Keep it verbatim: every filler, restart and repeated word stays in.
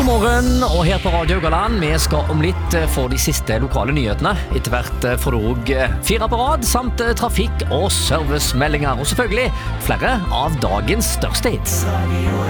God morgen, og her på Radio Haugaland, vi skal om litt få de siste lokale nyhetene. Etter hvert får du også fire på rad, samt trafikk- og servicemeldinger, og selvfølgelig flere av dagens største hits.